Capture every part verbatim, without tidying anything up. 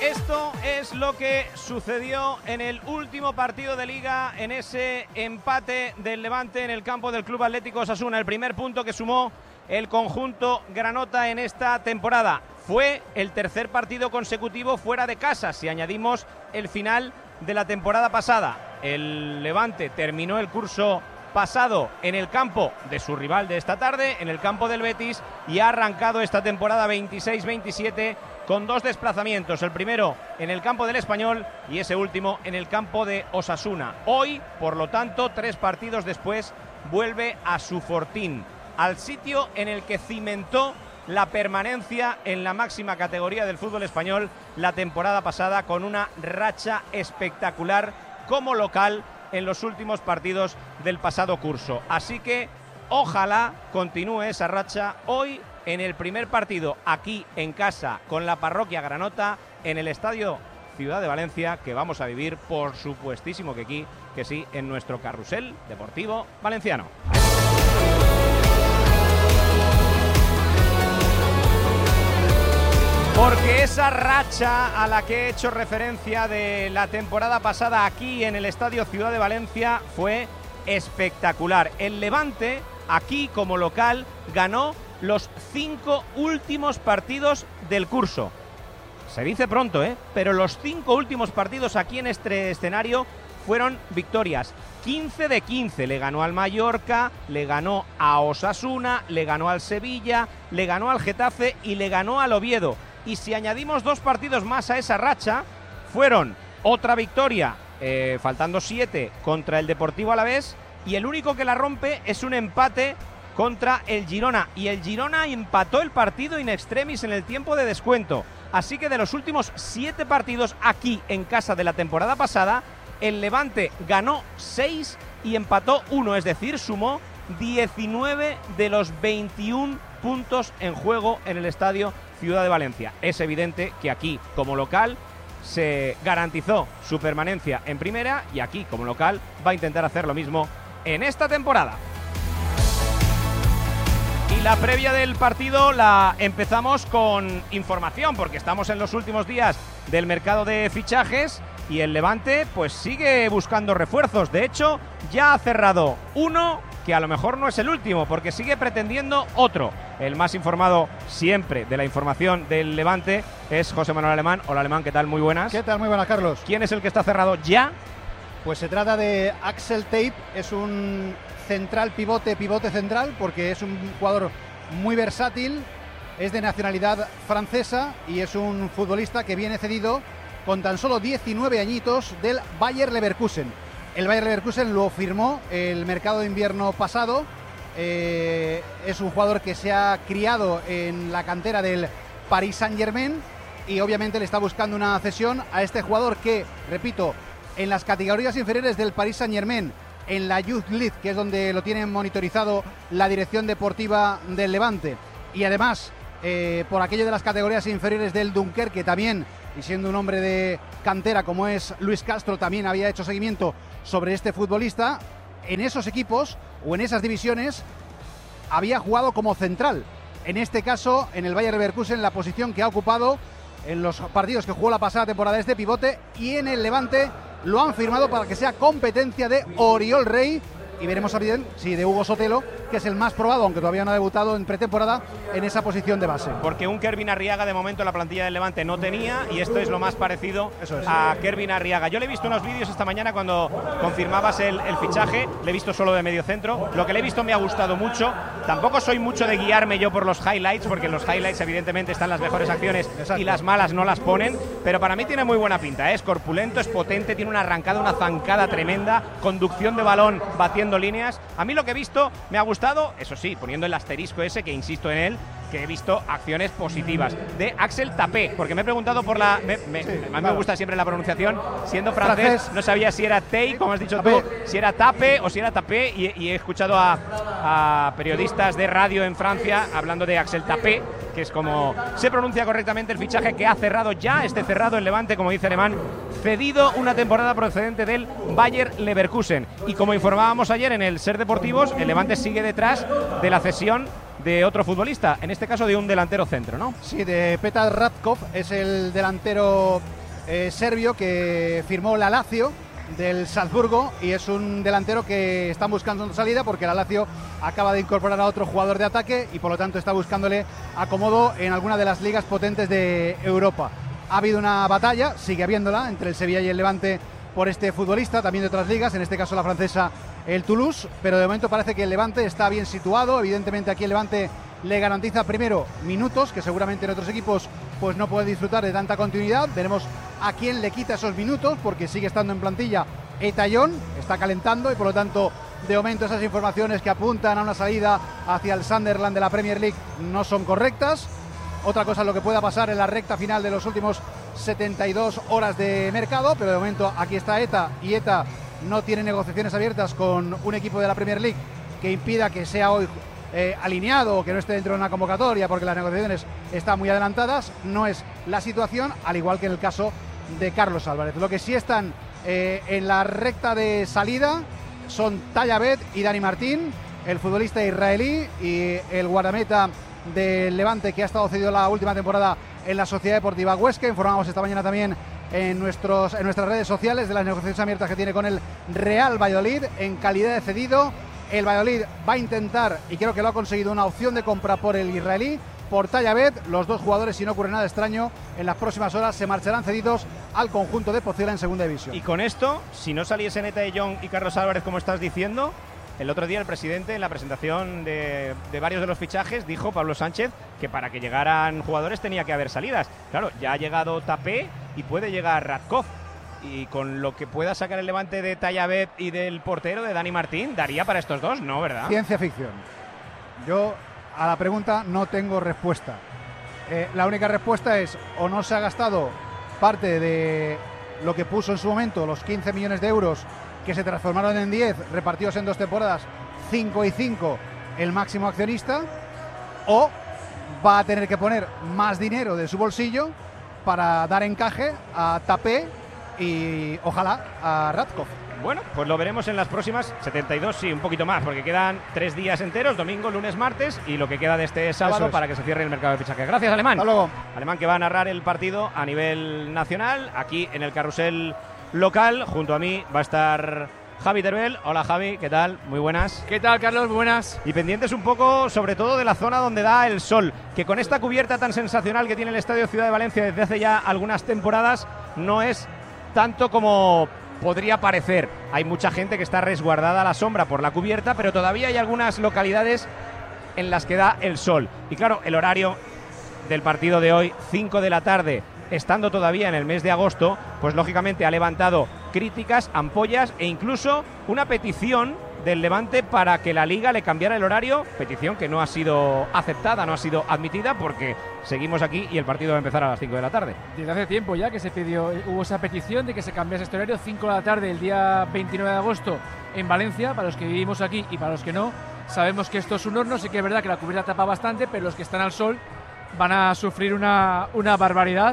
esto es lo que sucedió en el último partido de Liga, en ese empate del Levante en el campo del Club Atlético Osasuna. El primer punto que sumó el conjunto granota en esta temporada. Fue el tercer partido consecutivo fuera de casa, si añadimos el final de la temporada pasada. El Levante terminó el curso pasado en el campo de su rival de esta tarde, en el campo del Betis, y ha arrancado esta temporada veintiséis veintisiete con dos desplazamientos, el primero en el campo del Español y ese último en el campo de Osasuna. Hoy, por lo tanto, tres partidos después, vuelve a su fortín, al sitio en el que cimentó la permanencia en la máxima categoría del fútbol español la temporada pasada, con una racha espectacular como local en los últimos partidos del pasado curso. Así que ojalá continúe esa racha hoy en el primer partido aquí en casa con la parroquia granota en el Estadio Ciudad de Valencia, que vamos a vivir, por supuestísimo que aquí, que sí, en nuestro carrusel deportivo valenciano. Porque esa racha a la que he hecho referencia de la temporada pasada aquí en el Estadio Ciudad de Valencia fue espectacular. El Levante, aquí como local, ganó los cinco últimos partidos del curso. Se dice pronto, ¿eh? Pero los cinco últimos partidos aquí en este escenario fueron victorias. quince de quince, le ganó al Mallorca, le ganó a Osasuna, le ganó al Sevilla, le ganó al Getafe y le ganó al Oviedo. Y si añadimos dos partidos más a esa racha, fueron otra victoria, eh, faltando siete, contra el Deportivo Alavés, y el único que la rompe es un empate contra el Girona, y el Girona empató el partido in extremis en el tiempo de descuento. Así que de los últimos siete partidos aquí en casa de la temporada pasada, el Levante ganó seis y empató uno, es decir, sumó diecinueve de los veintiún puntos en juego en el Estadio Ciudad de Valencia. Es evidente que aquí, como local, se garantizó su permanencia en primera, y aquí, como local, va a intentar hacer lo mismo en esta temporada. Y la previa del partido la empezamos con información, porque estamos en los últimos días del mercado de fichajes y el Levante pues sigue buscando refuerzos. De hecho, ya ha cerrado uno, que a lo mejor no es el último, porque sigue pretendiendo otro. El más informado siempre de la información del Levante es José Manuel Alemán. Hola, Alemán, ¿qué tal? Muy buenas. ¿Qué tal? Muy buenas, Carlos. ¿Quién es el que está cerrado ya? Pues se trata de Axel Tape, es un central pivote, pivote central, porque es un jugador muy versátil, es de nacionalidad francesa y es un futbolista que viene cedido con tan solo diecinueve añitos del Bayer Leverkusen. El Bayer Leverkusen lo firmó el mercado de invierno pasado, eh, es un jugador que se ha criado en la cantera del Paris Saint-Germain y obviamente le está buscando una cesión a este jugador que, repito, en las categorías inferiores del Paris Saint-Germain, en la Youth League, que es donde lo tienen monitorizado la dirección deportiva del Levante, y además eh, por aquello de las categorías inferiores del Dunkerque también, y siendo un hombre de cantera como es Luis Castro, también había hecho seguimiento sobre este futbolista. En esos equipos o en esas divisiones había jugado como central, en este caso en el Bayer Leverkusen, la posición que ha ocupado en los partidos que jugó la pasada temporada es de pivote, y en el Levante lo han firmado para que sea competencia de Oriol Rey, y veremos bien si de Hugo Sotelo, que es el más probado, aunque todavía no ha debutado en pretemporada, en esa posición de base. Porque un Kervin Arriaga de momento la plantilla del Levante no tenía, y esto es lo más parecido Eso es. a Kervin Arriaga. Yo le he visto unos vídeos esta mañana cuando confirmabas el, el fichaje, le he visto solo de medio centro, lo que le he visto me ha gustado mucho. Tampoco soy mucho de guiarme yo por los highlights, porque en los highlights evidentemente están las mejores acciones. Exacto. Y las malas no las ponen, pero para mí tiene muy buena pinta, ¿eh? Es corpulento, es potente, tiene una arrancada, una zancada tremenda, conducción de balón batiendo líneas. A mí lo que he visto me ha gustado, eso sí, poniendo el asterisco ese, que insisto en él, que he visto acciones positivas de Axel Tapé, porque me he preguntado por la... Me, me, sí, a mí claro. me gusta siempre la pronunciación, siendo francés, francés. No sabía si era Tei, como has dicho Tapé. tú, si era Tape o si era Tapé, y, y he escuchado a, a periodistas de radio en Francia hablando de Axel Tapé, que es como se pronuncia correctamente el fichaje que ha cerrado ya, este cerrado el Levante, como dice Alemán, cedido una temporada procedente del Bayer Leverkusen. Y como informábamos ayer en el Ser Deportivos, el Levante sigue detrás de la cesión de otro futbolista, en este caso de un delantero centro, ¿no? Sí, de Petar Radkov, es el delantero eh, serbio que firmó la Lazio del Salzburgo y es un delantero que están buscando una salida porque la Lazio acaba de incorporar a otro jugador de ataque y por lo tanto está buscándole acomodo en alguna de las ligas potentes de Europa. Ha habido una batalla, sigue habiéndola, entre el Sevilla y el Levante por este futbolista, también de otras ligas, en este caso la francesa, el Toulouse, pero de momento parece que el Levante está bien situado. Evidentemente aquí el Levante le garantiza primero minutos, que seguramente en otros equipos pues no puede disfrutar de tanta continuidad. Veremos a quién le quita esos minutos, porque sigue estando en plantilla Etayón, está calentando y por lo tanto de momento esas informaciones que apuntan a una salida hacia el Sunderland de la Premier League no son correctas. Otra cosa es lo que pueda pasar en la recta final de los últimos setenta y dos horas de mercado, pero de momento aquí está Eta y Eta no tiene negociaciones abiertas con un equipo de la Premier League que impida que sea hoy eh, alineado o que no esté dentro de una convocatoria porque las negociaciones están muy adelantadas. No es la situación, al igual que en el caso de Carlos Álvarez. Lo que sí están eh, en la recta de salida son Tayabet y Dani Martín, el futbolista israelí y el guardameta del Levante que ha estado cedido la última temporada en la Sociedad Deportiva Huesca. Informamos esta mañana también en, nuestros, en nuestras redes sociales de las negociaciones abiertas que tiene con el Real Valladolid en calidad de cedido. El Valladolid va a intentar, y creo que lo ha conseguido, una opción de compra por el israelí, por Tayabet. Los dos jugadores, si no ocurre nada extraño, en las próximas horas se marcharán cedidos al conjunto de Pozuelo en segunda división. Y con esto, si no saliesen Eta de Jong y Carlos Álvarez, como estás diciendo, el otro día el presidente, en la presentación de, de varios de los fichajes, dijo, Pablo Sánchez, que para que llegaran jugadores tenía que haber salidas. Claro, ya ha llegado Tapé y puede llegar Radkov. Y con lo que pueda sacar el Levante de Tayabet y del portero de Dani Martín, daría para estos dos, ¿no? ¿Verdad? Ciencia ficción. Yo a la pregunta no tengo respuesta. Eh, la única respuesta es o no se ha gastado parte de lo que puso en su momento, los quince millones de euros que se transformaron en diez, repartidos en dos temporadas, cinco y cinco, el máximo accionista, o va a tener que poner más dinero de su bolsillo para dar encaje a Tapé y ojalá a Radkov. Bueno, pues lo veremos en las próximas setenta y dos, sí, un poquito más, porque quedan tres días enteros, domingo, lunes, martes, y lo que queda de este sábado para que se cierre el mercado de fichajes. Gracias, Alemán. Hasta luego. Alemán que va a narrar el partido a nivel nacional, aquí en el carrusel local. Junto a mí va a estar Javi Teruel. Hola, Javi, ¿qué tal? Muy buenas. ¿Qué tal, Carlos? Muy buenas. Y pendientes un poco, sobre todo, de la zona donde da el sol, que con esta cubierta tan sensacional que tiene el Estadio Ciudad de Valencia desde hace ya algunas temporadas, no es tanto como podría parecer. Hay mucha gente que está resguardada a la sombra por la cubierta, pero todavía hay algunas localidades en las que da el sol. Y claro, el horario del partido de hoy, cinco de la tarde, estando todavía en el mes de agosto, pues lógicamente ha levantado críticas, ampollas e incluso una petición del Levante para que la Liga le cambiara el horario, petición que no ha sido aceptada, no ha sido admitida, porque seguimos aquí y el partido va a empezar a las cinco de la tarde. Desde hace tiempo ya que se pidió, hubo esa petición de que se cambiase este horario, cinco de la tarde el día veintinueve de agosto en Valencia. Para los que vivimos aquí y para los que no, sabemos que esto es un horno. Sí que es verdad que la cubierta tapa bastante, pero los que están al sol van a sufrir una, una barbaridad.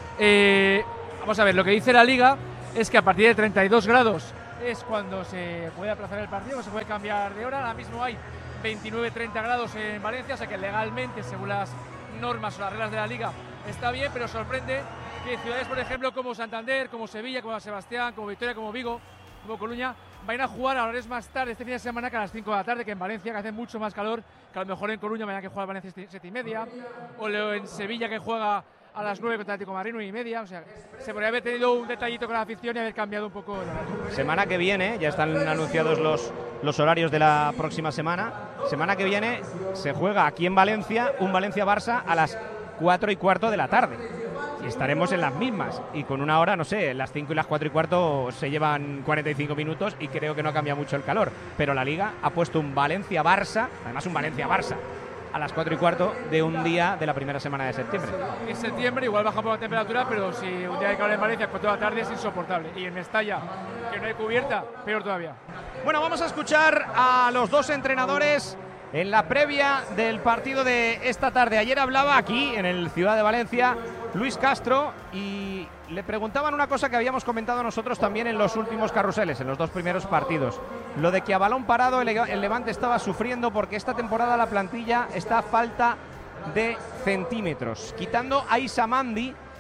Eh, vamos a ver, lo que dice la Liga es que a partir de treinta y dos grados es cuando se puede aplazar el partido, se puede cambiar de hora. Ahora mismo hay veintinueve treinta grados en Valencia, o sea que legalmente, según las normas o las reglas de la Liga, está bien, pero sorprende que ciudades, por ejemplo, como Santander, como Sevilla, como San Sebastián, como Vitoria, como Vigo, como Coruña, vayan a jugar a horarios más tarde este fin de semana que a las cinco de la tarde, que en Valencia, que hace mucho más calor, que a lo mejor en Coruña mañana que juega Valencia siete y media, o en Sevilla que juega a las nueve contra Atlético de Madrid, nueve y media. O sea, se podría haber tenido un detallito con la afición y haber cambiado un poco. Semana que viene, ya están anunciados los, los horarios de la próxima semana. Semana que viene se juega aquí en Valencia un Valencia-Barça a las cuatro y cuarto de la tarde. Y estaremos en las mismas. Y con una hora, no sé, las cinco y las cuatro y cuarto se llevan cuarenta y cinco minutos y creo que no cambia mucho el calor. Pero la Liga ha puesto un Valencia-Barça, además un Valencia-Barça, a las cuatro y cuarto de un día de la primera semana de septiembre. En septiembre igual baja un poco la temperatura, pero si un día de calor en Valencia a cuatro de la tarde es insoportable. Y en Mestalla, que no hay cubierta, peor todavía. Bueno, vamos a escuchar a los dos entrenadores en la previa del partido de esta tarde. Ayer hablaba aquí, en el Ciudad de Valencia, Luis Castro, y le preguntaban una cosa que habíamos comentado nosotros también en los últimos carruseles, en los dos primeros partidos. Lo de que a balón parado el, el Levante estaba sufriendo porque esta temporada la plantilla está a falta de centímetros. Quitando a Isamandi,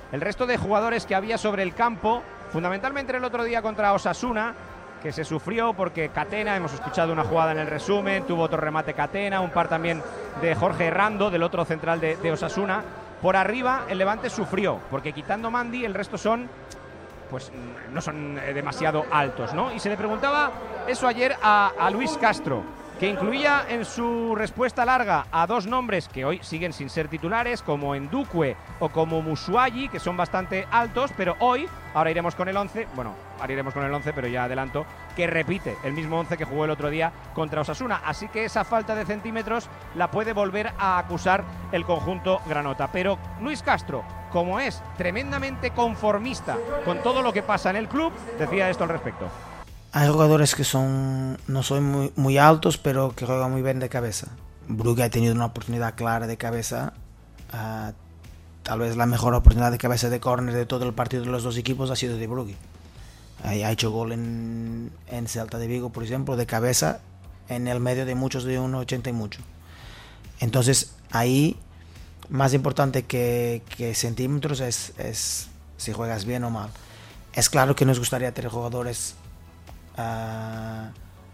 El resto de jugadores que había sobre el campo, fundamentalmente el otro día contra Osasuna, que se sufrió porque Catena, hemos escuchado una jugada en el resumen, tuvo otro remate Catena, un par también de Jorge Herrando, del otro central de, de Osasuna. Por arriba el Levante sufrió, porque quitando Mandi el resto son, pues no son demasiado altos, ¿no? Y se le preguntaba eso ayer a, a Luis Castro, que incluía en su respuesta larga a dos nombres que hoy siguen sin ser titulares, como Ndukwe o como Musuayi, que son bastante altos, pero hoy, ahora iremos con el once, bueno, ahora iremos con el once, pero ya adelanto, que repite el mismo once que jugó el otro día contra Osasuna, así que esa falta de centímetros la puede volver a acusar el conjunto granota. Pero Luis Castro, como es tremendamente conformista con todo lo que pasa en el club, decía esto al respecto. Hay jugadores que son no son muy, muy altos, pero que juegan muy bien de cabeza. Brugge ha tenido una oportunidad clara de cabeza, uh, tal vez la mejor oportunidad de cabeza de córner de todo el partido de los dos equipos ha sido de Brugge. Uh, ha hecho gol en, en Celta de Vigo, por ejemplo, de cabeza, en el medio de muchos de uno ochenta y mucho. Entonces, ahí, más importante que, que centímetros es, es si juegas bien o mal. Es claro que nos gustaría tener jugadores Uh,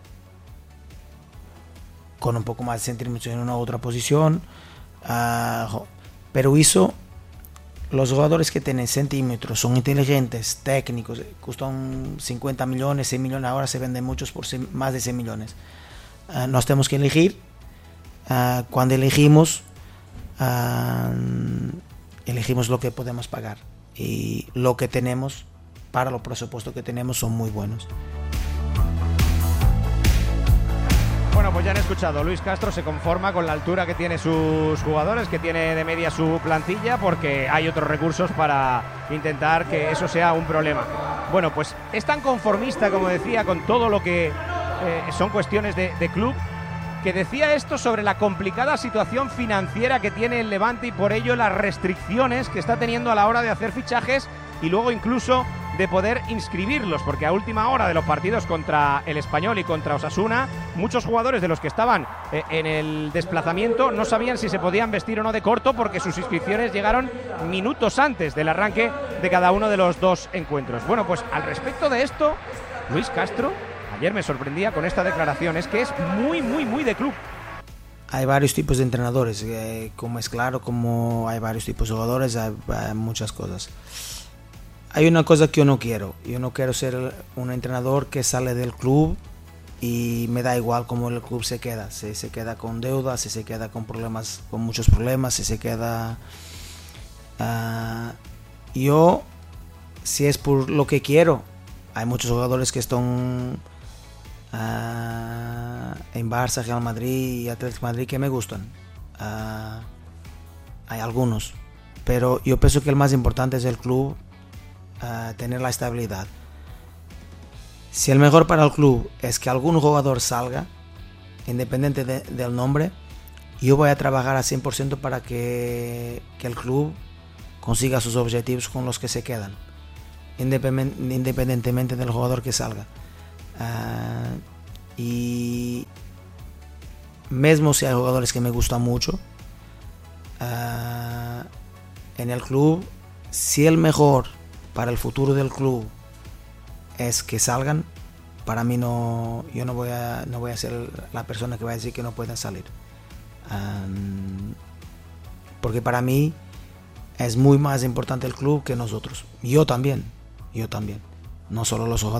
con un poco más de centímetros en una u otra posición, uh, pero eso, los jugadores que tienen centímetros son inteligentes, técnicos, cuestan cincuenta millones, cien millones, ahora se venden muchos por más de cien millones. Uh, nos tenemos que elegir. Uh, cuando elegimos, uh, elegimos lo que podemos pagar, y lo que tenemos para los presupuestos que tenemos son muy buenos. Bueno, pues ya han escuchado, Luis Castro se conforma con la altura que tiene sus jugadores, que tiene de media su plantilla, porque hay otros recursos para intentar que eso sea un problema. Bueno, pues es tan conformista, como decía, con todo lo que eh, son cuestiones de, de club, que decía esto sobre la complicada situación financiera que tiene el Levante y por ello las restricciones que está teniendo a la hora de hacer fichajes y luego incluso de poder inscribirlos, porque a última hora de los partidos contra el Español y contra Osasuna, muchos jugadores de los que estaban eh, en el desplazamiento no sabían si se podían vestir o no de corto, porque sus inscripciones llegaron minutos antes del arranque de cada uno de los dos encuentros. Bueno, pues al respecto de esto, Luis Castro ayer me sorprendía con esta declaración, es que es muy, muy, muy de club. Hay varios tipos de entrenadores, eh, como es claro, como hay varios tipos de jugadores, hay, hay muchas cosas. Hay una cosa que yo no quiero, yo no quiero ser un entrenador que sale del club y me da igual cómo el club se queda, si se queda con deudas, si se queda con problemas, con muchos problemas, si se queda... Uh, yo, si es por lo que quiero, hay muchos jugadores que están uh, en Barça, Real Madrid y Atlético de Madrid que me gustan. Uh, hay algunos, pero yo pienso que el más importante es el club. Uh, tener la estabilidad. Si el mejor para el club es que algún jugador salga, independiente de, del nombre, yo voy a trabajar al cien por ciento para que, que el club consiga sus objetivos con los que se quedan, independent, independientemente del jugador que salga. Uh, y mesmo si hay jugadores que me gustan mucho uh, en el club, si el mejor para el futuro del club es que salgan, para mí no, yo no voy a, no voy a ser la persona que va a decir que no pueden salir, um, porque para mí es muy más importante el club que nosotros. Yo también, yo también, no solo los jugadores.